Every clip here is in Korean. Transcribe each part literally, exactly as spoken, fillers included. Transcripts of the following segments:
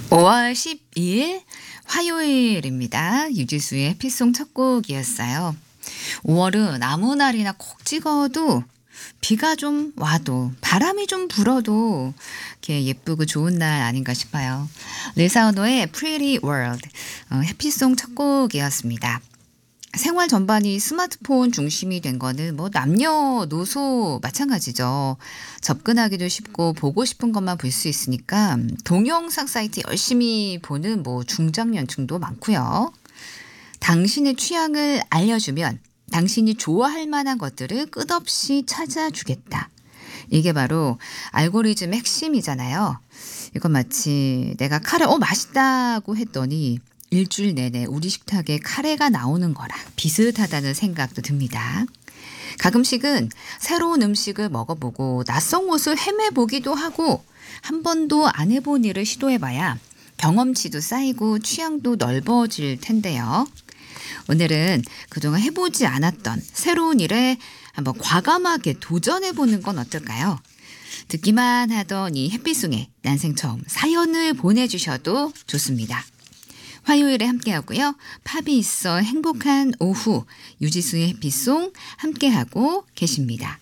오월 십이일 화요일입니다. 유지수의 해피송 첫 곡이었어요. 오월은 아무 날이나 콕 찍어도 비가 좀 와도 바람이 좀 불어도 이렇게 예쁘고 좋은 날 아닌가 싶어요. 르사우노의 Pretty World 어, 해피송 첫 곡이었습니다. 생활 전반이 스마트폰 중심이 된 거는 뭐 남녀노소 마찬가지죠. 접근하기도 쉽고 보고 싶은 것만 볼 수 있으니까 동영상 사이트 열심히 보는 뭐 중장년층도 많고요. 당신의 취향을 알려주면 당신이 좋아할 만한 것들을 끝없이 찾아주겠다. 이게 바로 알고리즘의 핵심이잖아요. 이건 마치 내가 카레 어 맛있다고 했더니 일주일 내내 우리 식탁에 카레가 나오는 거랑 비슷하다는 생각도 듭니다. 가끔씩은 새로운 음식을 먹어보고 낯선 곳을 헤매보기도 하고 한 번도 안 해본 일을 시도해봐야 경험치도 쌓이고 취향도 넓어질 텐데요. 오늘은 그동안 해보지 않았던 새로운 일에 한번 과감하게 도전해보는 건 어떨까요? 듣기만 하던 이 햇빛송에 난생 처음 사연을 보내주셔도 좋습니다. 화요일에 함께하고요. 팝이 있어 행복한 오후 유지수의 해피송 함께하고 계십니다.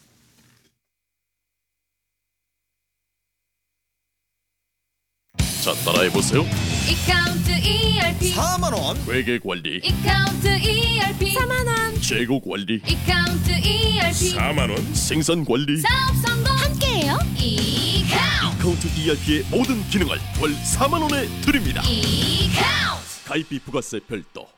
자, 따라해보세요. 이카운트 이알피 사만 원, 회계관리, 이카운트 이알피 사만 원, 재고관리, 이카운트 이알피 사만 원, 생산관리, 사업 성공 함께해요. 이카운트 카운트 이알피의 모든 기능을 월 사만 원에 드립니다. 이카운트 가입비 부가세 별도,